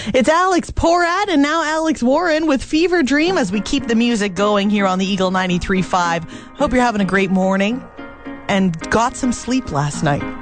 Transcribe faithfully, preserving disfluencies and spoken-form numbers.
It's Alex Porat and now Alex Warren with Fever Dream as we keep the music going here on the Eagle ninety-three point five. Hope you're having a great morning and got some sleep last night.